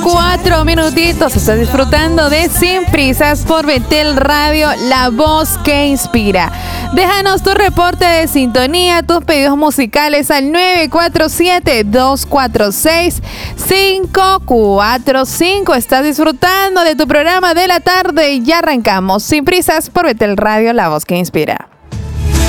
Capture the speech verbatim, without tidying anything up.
Cuatro minutitos, estás disfrutando de Sin Prisas por Betel Radio, la voz que inspira. Déjanos tu reporte de sintonía, tus pedidos musicales al nueve cuatro siete, dos cuatro seis, cinco cuatro cinco. Estás disfrutando de tu programa de la tarde y ya arrancamos. Sin Prisas por Betel Radio, la voz que inspira.